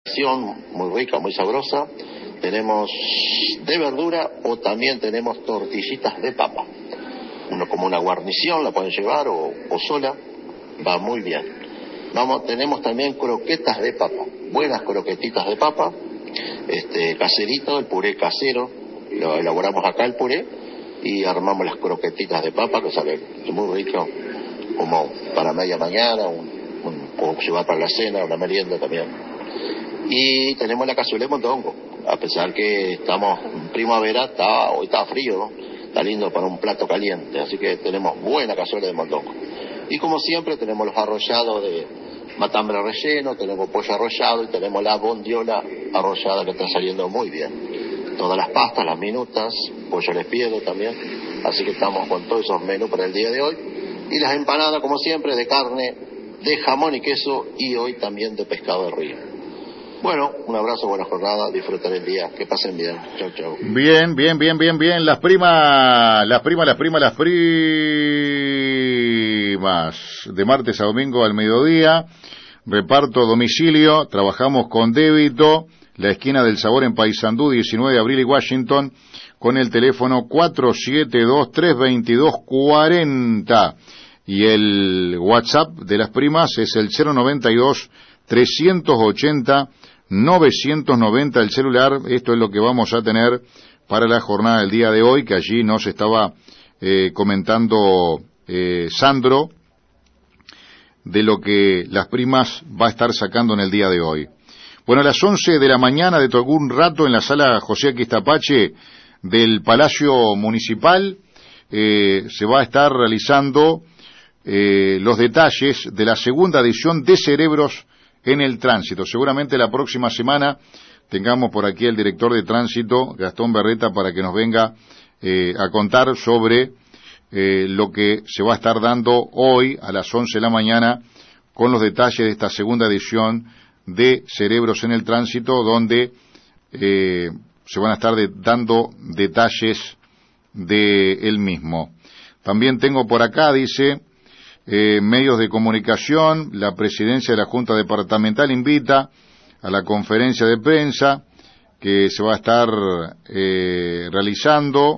Muy rica, muy sabrosa. Tenemos de verdura o también tenemos tortillitas de papa. Uno como una guarnición la pueden llevar o sola, va muy bien. Tenemos también croquetas de papa, buenas croquetitas de papa, caserito, el puré casero, lo elaboramos acá el puré y armamos las croquetitas de papa que sale muy rico, como para media mañana, o llevar para la cena, una merienda también. Y tenemos la cazuela de mondongo, a pesar que estamos en primavera, hoy está frío, ¿no? Está lindo para un plato caliente, así que tenemos buena cazuela de mondongo. Y como siempre tenemos los arrollados de matambre relleno, tenemos pollo arrollado y tenemos la bondiola arrollada que está saliendo muy bien. Todas las pastas, las minutas, pollo al espiedo también, así que estamos con todos esos menús para el día de hoy. Y las empanadas, como siempre, de carne, de jamón y queso y hoy también de pescado de río. Bueno, un abrazo, buena jornada, disfruten el día, que pasen bien. Chau, chau. Bien. Las primas. De martes a domingo al mediodía. Reparto a domicilio. Trabajamos con débito. La esquina del sabor en Paysandú, 19 de abril y Washington. Con el teléfono 472-322-40. Y el WhatsApp de las primas es el 092-380-990 el celular. Esto es lo que vamos a tener para la jornada del día de hoy, que allí nos estaba comentando Sandro de lo que las primas va a estar sacando en el día de hoy. Bueno, a las 11 de la mañana, de algún rato, en la sala José Aquistapache del Palacio Municipal, se va a estar realizando los detalles de la segunda edición de Cerebros en el Tránsito. Seguramente la próxima semana tengamos por aquí el director de Tránsito, Gastón Berreta, para que nos venga a contar sobre lo que se va a estar dando hoy a las 11 de la mañana con los detalles de esta segunda edición de Cerebros en el Tránsito, donde se van a estar dando detalles de él mismo. También tengo por acá, dice, medios de comunicación, la presidencia de la Junta Departamental invita a la conferencia de prensa que se va a estar realizando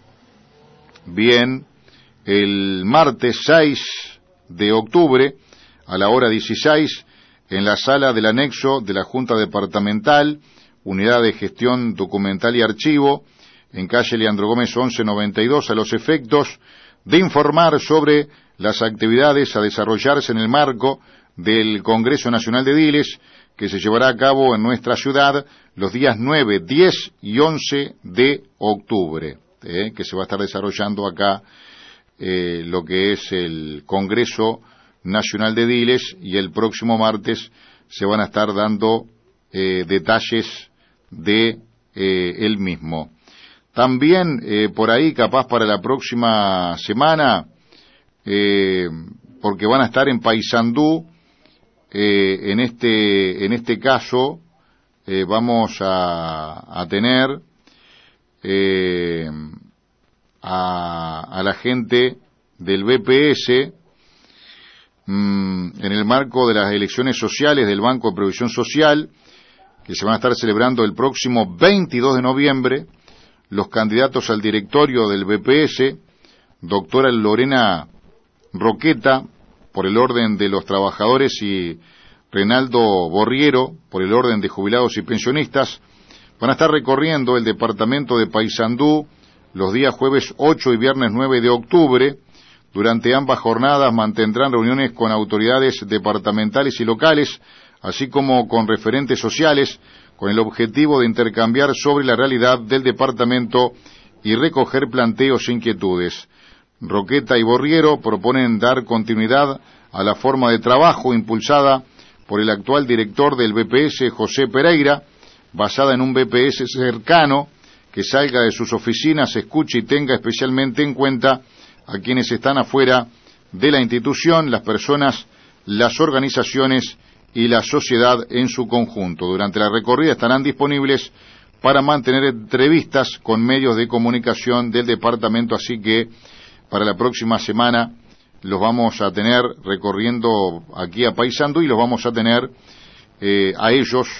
bien el martes 6 de octubre a la hora 16 en la sala del anexo de la Junta Departamental, Unidad de Gestión Documental y Archivo, en calle Leandro Gómez 1192, a los efectos de informar sobre las actividades a desarrollarse en el marco del Congreso Nacional de Ediles, que se llevará a cabo en nuestra ciudad los días 9, 10 y 11 de octubre, que se va a estar desarrollando acá lo que es el Congreso Nacional de Ediles, y el próximo martes se van a estar dando detalles de él mismo. También por ahí, capaz para la próxima semana, porque van a estar en Paysandú, en este caso vamos a tener a la gente del BPS en el marco de las elecciones sociales del Banco de Previsión Social, que se van a estar celebrando el próximo 22 de noviembre. Los candidatos al directorio del BPS, doctora Lorena Roqueta, por el orden de los trabajadores, y Reinaldo Borriero, por el orden de jubilados y pensionistas, van a estar recorriendo el departamento de Paysandú los días jueves 8 y viernes 9 de octubre. Durante ambas jornadas mantendrán reuniones con autoridades departamentales y locales, así como con referentes sociales, con el objetivo de intercambiar sobre la realidad del departamento y recoger planteos e inquietudes. Roqueta y Borriero proponen dar continuidad a la forma de trabajo impulsada por el actual director del BPS, José Pereira, basada en un BPS cercano, que salga de sus oficinas, escuche y tenga especialmente en cuenta a quienes están afuera de la institución, las personas, las organizaciones y la sociedad en su conjunto. Durante la recorrida estarán disponibles para mantener entrevistas con medios de comunicación del departamento, así que para la próxima semana los vamos a tener recorriendo aquí a Paysandú y los vamos a tener a ellos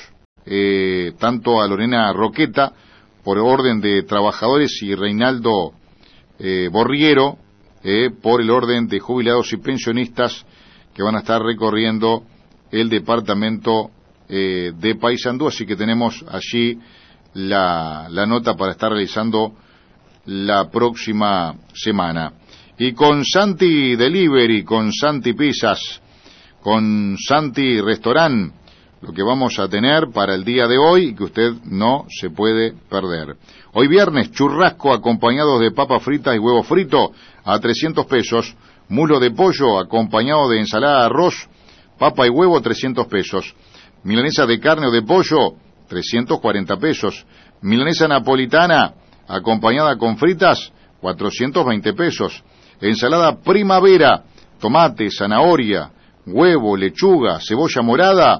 tanto a Lorena Roqueta, por orden de trabajadores, y Reinaldo Borriero, por el orden de jubilados y pensionistas, que van a estar recorriendo el departamento de Paysandú. Así que tenemos allí la nota para estar realizando la próxima semana. Y con Santi Delivery, con Santi Pizzas, con Santi Restaurant, lo que vamos a tener para el día de hoy, que usted no se puede perder. Hoy viernes, churrasco acompañados de papas fritas y huevo frito a 300 pesos, muslo de pollo acompañado de ensalada de arroz, papa y huevo 300 pesos, milanesa de carne o de pollo 340 pesos, milanesa napolitana acompañada con fritas 420 pesos, ensalada primavera, tomate, zanahoria, huevo, lechuga, cebolla morada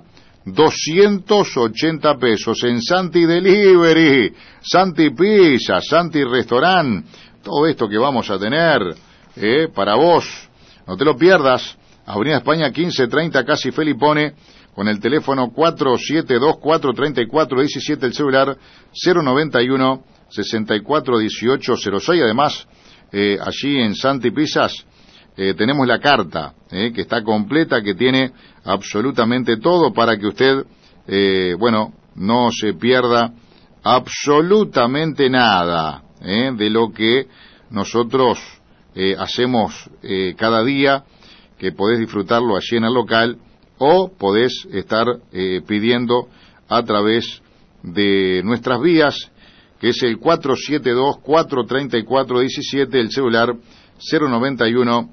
280 pesos en Santi Delivery, Santi Pizza, Santi Restaurant. Todo esto que vamos a tener para vos, no te lo pierdas. Avenida España 1530, casi Felipone, con el teléfono 47243417, el celular 091 641806. Además, allí en Santi Pizzas tenemos la carta, que está completa, que tiene absolutamente todo para que usted, no se pierda absolutamente nada de lo que nosotros hacemos cada día, que podés disfrutarlo allí en el local o podés estar pidiendo a través de nuestras vías, que es el 472-434-17, el celular 091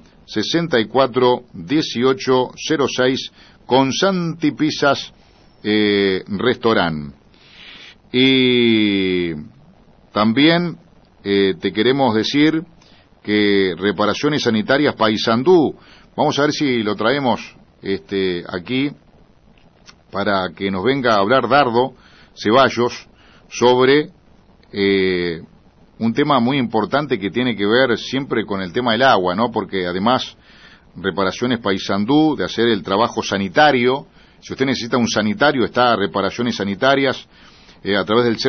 641806, con Santi Pizzas Restaurant. Y también te queremos decir que Reparaciones Sanitarias Paysandú, vamos a ver si lo traemos aquí para que nos venga a hablar Dardo Ceballos sobre un tema muy importante que tiene que ver siempre con el tema del agua, ¿no? Porque además Reparaciones Paysandú, de hacer el trabajo sanitario, si usted necesita un sanitario, está Reparaciones Sanitarias a través del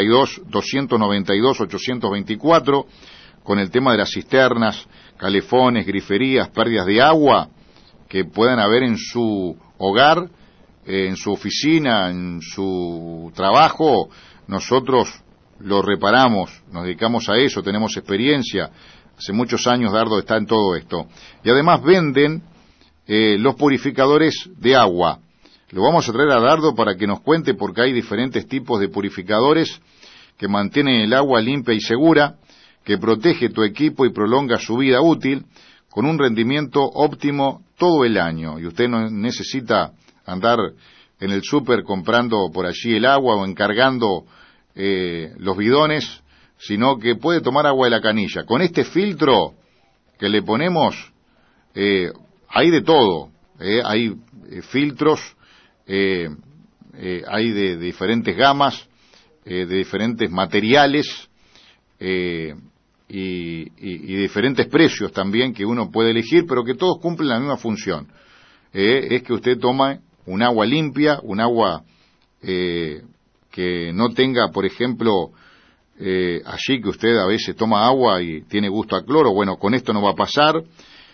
092-292-824, con el tema de las cisternas, calefones, griferías, pérdidas de agua que puedan haber en su hogar, en su oficina, en su trabajo. Nosotros lo reparamos, nos dedicamos a eso, tenemos experiencia. Hace muchos años Dardo está en todo esto. Y además venden los purificadores de agua. Lo vamos a traer a Dardo para que nos cuente, porque hay diferentes tipos de purificadores que mantienen el agua limpia y segura, que protege tu equipo y prolonga su vida útil, con un rendimiento óptimo todo el año. Y usted no necesita andar en el súper comprando por allí el agua o encargando los bidones, sino que puede tomar agua de la canilla. Con este filtro que le ponemos, hay de todo, hay filtros, hay de diferentes gamas, de diferentes materiales, y diferentes precios también, que uno puede elegir, pero que todos cumplen la misma función. Es que usted tome un agua limpia, un agua que no tenga, por ejemplo, allí que usted a veces toma agua y tiene gusto a cloro. Bueno, con esto no va a pasar.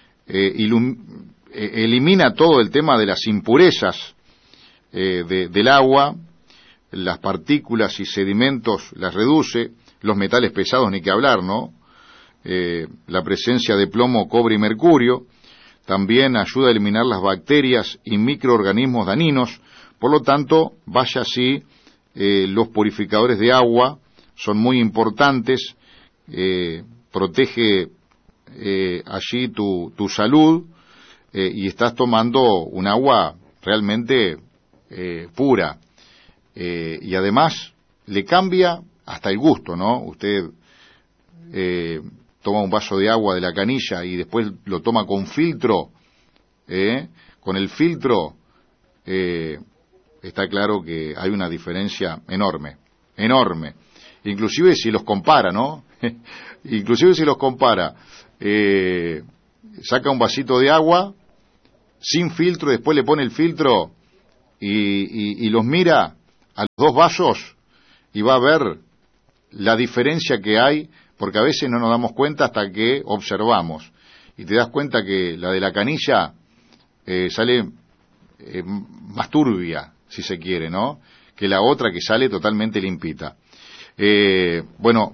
Elimina todo el tema de las impurezas del agua, las partículas y sedimentos las reduce, los metales pesados ni que hablar, ¿no? La presencia de plomo, cobre y mercurio también ayuda a eliminar las bacterias y microorganismos dañinos. Por lo tanto, vaya así, los purificadores de agua son muy importantes, protege allí tu salud, y estás tomando un agua realmente pura, y además le cambia hasta el gusto, ¿no? Usted toma un vaso de agua de la canilla y después lo toma con filtro, con el filtro, está claro que hay una diferencia enorme, enorme. Inclusive si los compara, ¿no? Inclusive si los compara, saca un vasito de agua sin filtro, después le pone el filtro y los mira, a los 2 vasos y va a ver la diferencia que hay, porque a veces no nos damos cuenta hasta que observamos. Y te das cuenta que la de la canilla sale más turbia, si se quiere, ¿no?, que la otra que sale totalmente limpita. En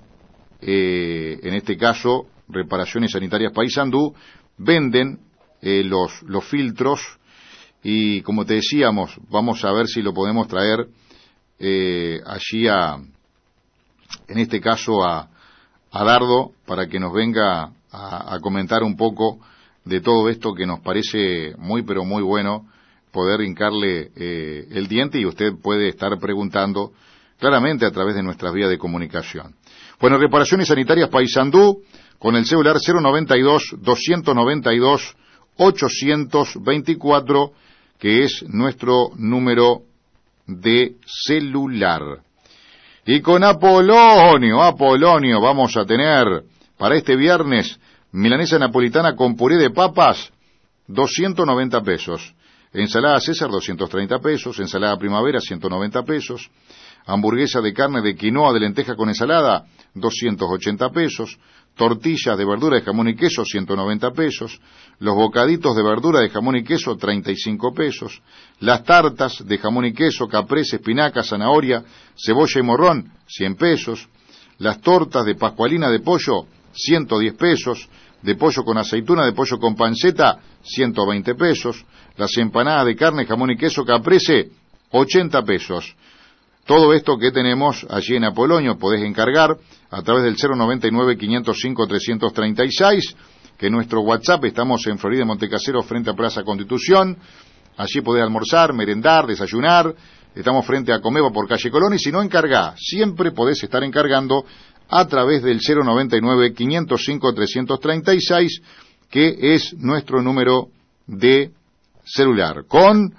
este caso, Reparaciones Sanitarias Paysandú venden los filtros y, como te decíamos, vamos a ver si lo podemos traer allí en este caso a Dardo, para que nos venga a comentar un poco de todo esto que nos parece muy pero muy bueno, poder hincarle el diente, y usted puede estar preguntando claramente a través de nuestras vías de comunicación. Bueno, Reparaciones Sanitarias Paysandú, con el celular 092-292-824, que es nuestro número de celular. Y con Apolonio vamos a tener para este viernes milanesa napolitana con puré de papas, 290 pesos. Ensalada César, 230 pesos. Ensalada Primavera, 190 pesos. Hamburguesa de carne de quinoa de lenteja con ensalada, 280 pesos. Tortillas de verdura de jamón y queso, 190 pesos. Los bocaditos de verdura de jamón y queso, 35 pesos. Las tartas de jamón y queso, caprese, espinaca, zanahoria, cebolla y morrón, 100 pesos. Las tortas de pascualina de pollo, 110 pesos. De pollo con aceituna, de pollo con panceta, 120 pesos. Las empanadas de carne, jamón y queso, caprese, 80 pesos. Todo esto que tenemos allí en Apolonio podés encargar a través del 099-505-336, que nuestro WhatsApp, estamos en Florida Montecasero frente a Plaza Constitución. Allí podés almorzar, merendar, desayunar. Estamos frente a Comeva por calle Colón, y si no encargá, siempre podés estar encargando a través del 099-505-336, que es nuestro número de celular. Con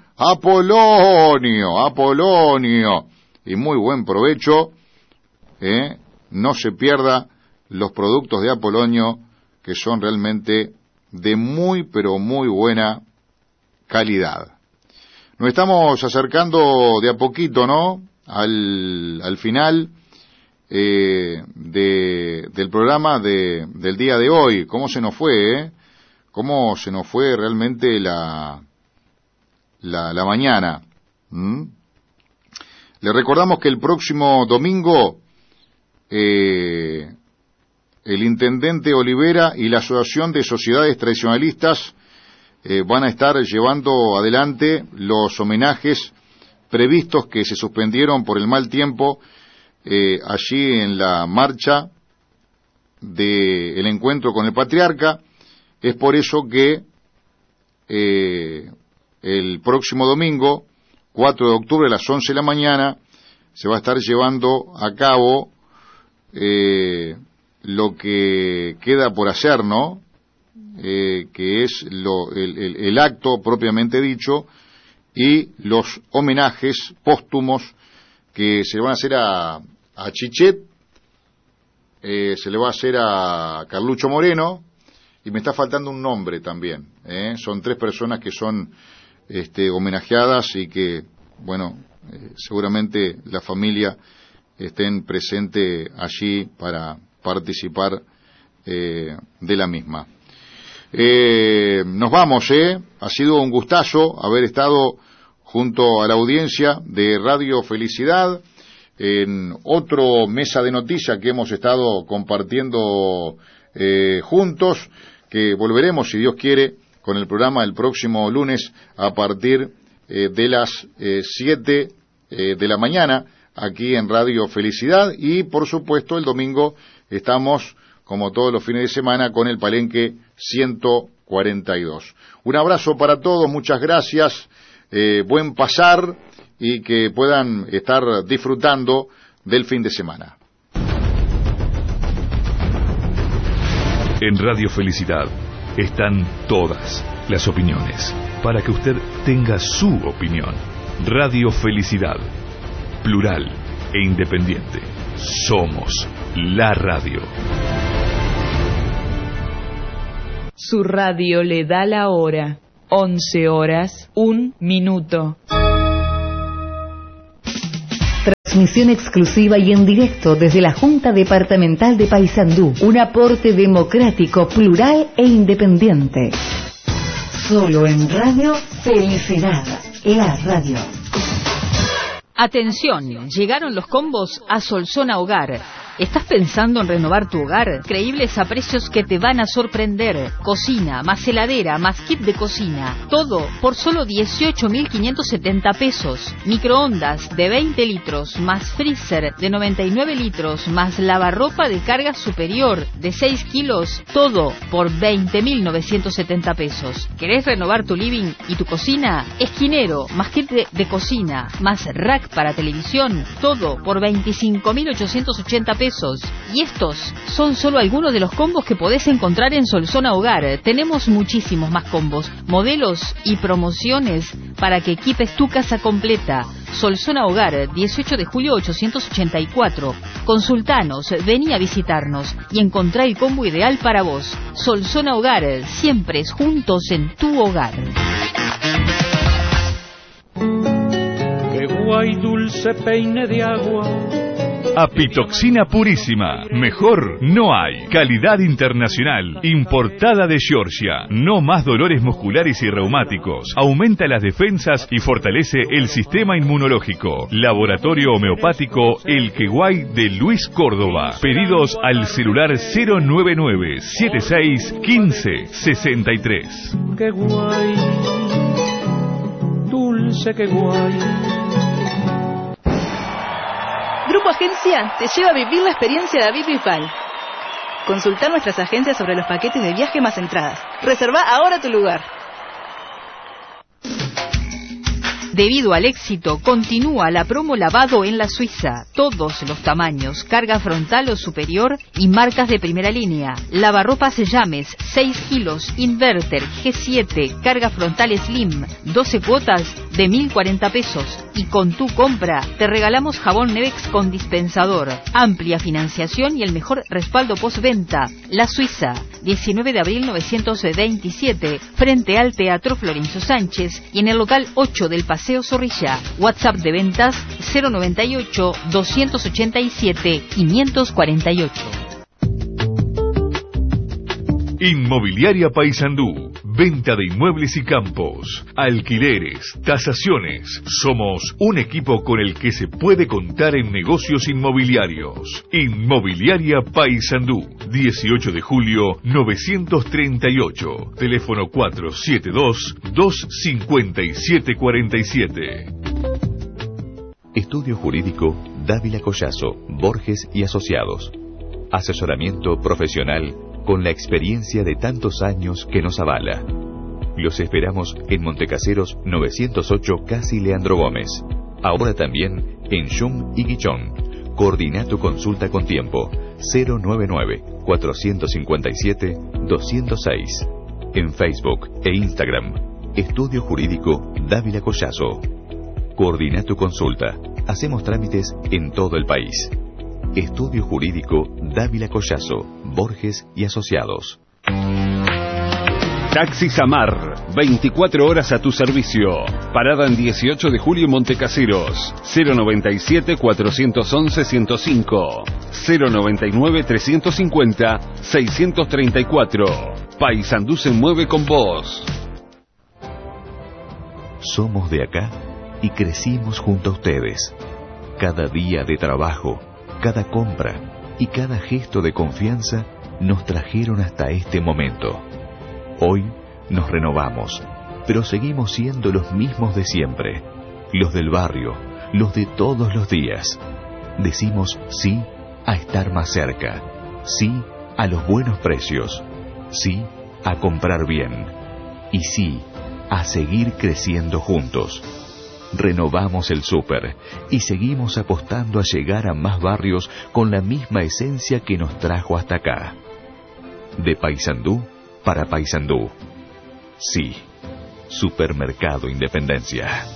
Apolonio. Y muy buen provecho, no se pierda los productos de Apolonio, que son realmente de muy, pero muy buena calidad. Nos estamos acercando de a poquito, ¿no?, al final del programa del día de hoy. ¿Cómo se nos fue, cómo se nos fue realmente la mañana? Le recordamos que el próximo domingo el intendente Olivera y la Asociación de Sociedades Tradicionalistas van a estar llevando adelante los homenajes previstos que se suspendieron por el mal tiempo allí en la marcha del encuentro con el patriarca. Es por eso que el próximo domingo, 4 de octubre a las 11 de la mañana, se va a estar llevando a cabo lo que queda por hacer, ¿no?, que es el acto propiamente dicho, y los homenajes póstumos que se le van a hacer a Chichet, se le va a hacer a Carlucho Moreno, y me está faltando un nombre también. Son 3 personas que son homenajeadas, y que, bueno, seguramente la familia estén presente allí para participar de la misma. Nos vamos, ha sido un gustazo haber estado junto a la audiencia de Radio Felicidad en otro mesa de noticias que hemos estado compartiendo juntos, que volveremos, si Dios quiere, con el programa el próximo lunes a partir de las 7 de la mañana aquí en Radio Felicidad, y por supuesto el domingo estamos, como todos los fines de semana, con el Palenque 142. Un abrazo para todos, muchas gracias, buen pasar, y que puedan estar disfrutando del fin de semana. En Radio Felicidad están todas las opiniones, para que usted tenga su opinión. Radio Felicidad, plural e independiente. Somos la radio. Su radio le da la hora. 11 horas, 1 minuto. transmisión exclusiva y en directo desde la Junta Departamental de Paysandú. Un aporte democrático, plural e independiente. Solo en Radio Felicidad, la radio. Atención, llegaron los combos a Solzona Hogar. ¿Estás pensando en renovar tu hogar? Creíbles a precios que te van a sorprender. Cocina, más heladera, más kit de cocina. Todo por solo 18.570 pesos. Microondas de 20 litros, más freezer de 99 litros, más lavarropa de carga superior de 6 kilos. Todo por 20.970 pesos. ¿Querés renovar tu living y tu cocina? Esquinero, más kit de cocina, más rack para televisión. Todo por 25.880 pesos. Y estos son solo algunos de los combos que podés encontrar en Solzona Hogar. Tenemos muchísimos más combos, modelos y promociones para que equipes tu casa completa. Solzona Hogar, 18 de julio 884. Consultanos, vení a visitarnos y encontrá el combo ideal para vos. Solzona Hogar, siempre juntos en tu hogar. Qué guay dulce peine de agua. Apitoxina purísima. Mejor no hay. Calidad internacional. Importada de Georgia. No más dolores musculares y reumáticos. Aumenta las defensas y fortalece el sistema inmunológico. Laboratorio Homeopático El Queguay de Luis Córdoba. Pedidos al celular 099-7615-63. Qué guay. Dulce, qué guay. Grupo Agencia te lleva a vivir la experiencia David Bisbal. Consulta nuestras agencias sobre los paquetes de viaje más entradas. Reserva ahora tu lugar. Debido al éxito, continúa la promo lavado en la Suiza. Todos los tamaños, carga frontal o superior y marcas de primera línea. Lavarropas Llames, 6 kilos, inverter, G7, carga frontal Slim, 12 cuotas de 1.040 pesos. Y con tu compra, te regalamos jabón Nevex con dispensador. Amplia financiación y el mejor respaldo postventa. La Suiza, 19 de abril 927, frente al Teatro Florencio Sánchez y en el local 8 del Paseo Zorrilla. WhatsApp de ventas 098-287-548. Inmobiliaria Paysandú. Venta de inmuebles y campos, alquileres, tasaciones. Somos un equipo con el que se puede contar en negocios inmobiliarios. Inmobiliaria Paysandú, 18 de julio 938. Teléfono 472-257-47. Estudio Jurídico Dávila Collazo, Borges y Asociados. Asesoramiento profesional con la experiencia de tantos años que nos avala. Los esperamos en Montecaseros 908, Casi Leandro Gómez. Ahora también en Yum y Guichón. Coordina tu consulta con tiempo. 099-457-206. En Facebook e Instagram. Estudio Jurídico Dávila Collazo. Coordina tu consulta. Hacemos trámites en todo el país. Estudio Jurídico Dávila Collazo, Borges y Asociados. Taxi Samar, 24 horas a tu servicio. Parada en 18 de julio Montecaseros. 097-411-105. 099-350-634. Paysandú se mueve con vos. Somos de acá y crecimos junto a ustedes. Cada día de trabajo, cada compra y cada gesto de confianza nos trajeron hasta este momento. Hoy nos renovamos, pero seguimos siendo los mismos de siempre, los del barrio, los de todos los días. Decimos sí a estar más cerca, sí a los buenos precios, sí a comprar bien y sí a seguir creciendo juntos. Renovamos el súper y seguimos apostando a llegar a más barrios con la misma esencia que nos trajo hasta acá. De Paysandú para Paysandú. Sí, Supermercado Independencia.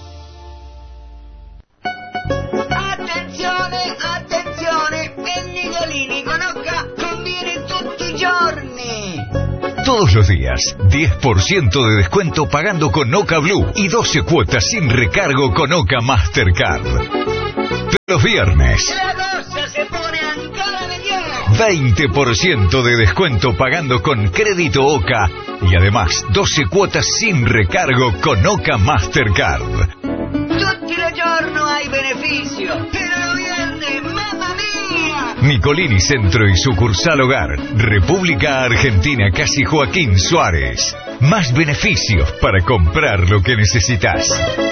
Attenzione, attenzione, Pennigolini con Oca conviene tutti i giorni. Todos los días, 10% de descuento pagando con Oca Blue y 12 cuotas sin recargo con Oca Mastercard. Los viernes, La cosa se pone ancora de 20% de descuento pagando con crédito OCA y además 12 cuotas sin recargo con OCA Mastercard. Tutti i giorni hai beneficio, pero los viernes, mamma mía. Nicolini Centro y sucursal Hogar, República Argentina, Casi Joaquín Suárez. Más beneficios para comprar lo que necesitas.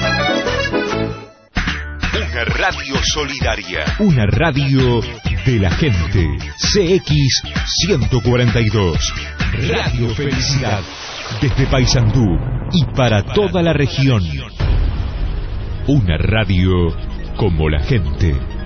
Una radio solidaria. Una radio de la gente. CX 142. Radio Felicidad. Desde Paysandú y para toda la región. Una radio como la gente.